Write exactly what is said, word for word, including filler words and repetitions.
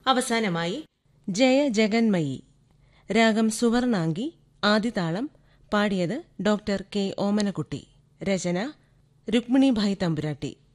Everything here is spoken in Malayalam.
അവസാനമായി ജയ ജഗന്മയി, രാഗം സുവർണാംഗി, ആദിതാളം. പാടിയത് ഡോക്ടർ കെ ഓമനക്കുട്ടി. രചന രുക്മിണി ഭായ് തമ്പുരാട്ടി.